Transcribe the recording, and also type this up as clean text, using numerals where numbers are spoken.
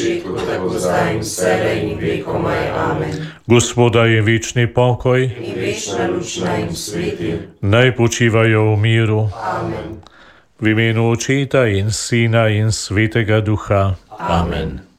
začetku, tako zdaj in vselej in vekomaj. Amen. Gospoda je večni pokoj In večna luč na jim sveti. naj počivajo v miru. Amen. V imenu Očeta in Sina in Svetega Duha. Amen.